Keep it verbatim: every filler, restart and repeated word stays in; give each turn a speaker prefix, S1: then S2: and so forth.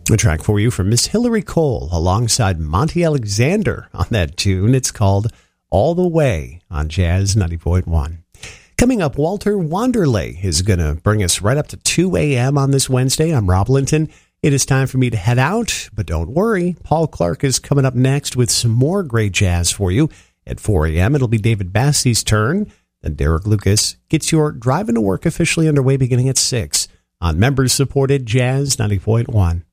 S1: A track for you from Miss Hillary Cole alongside Monty Alexander on that tune. It's called All the Way on Jazz ninety point one. Coming up, Walter Wanderley is going to bring us right up to two a.m. on this Wednesday. I'm Rob Linton. It is time for me to head out, but don't worry. Paul Clark is coming up next with some more great jazz for you. At four a.m., it'll be David Bassey's turn. Then Derek Lucas gets your driving to work officially underway beginning at six on members-supported Jazz ninety point one.